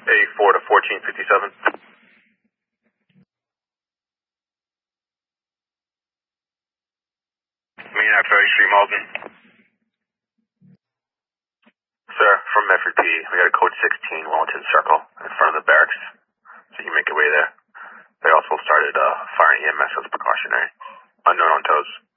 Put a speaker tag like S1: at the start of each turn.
S1: A4 to 1457. Main Ferry Street, Malden. Sir, from Medford P, we got a code 16 Wellington Circle in front of the barracks, so you can make your way there. They also started firing EMS as precautionary. Unknown on toes.